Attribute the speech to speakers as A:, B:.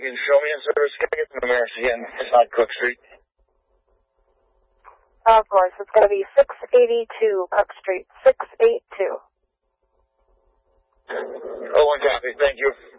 A: can show me in service? Can I get the numbers again? It's not Cook Street.
B: Of course, it's going to be 682 Cook Street, 682.
A: Oh, one copy. Thank you.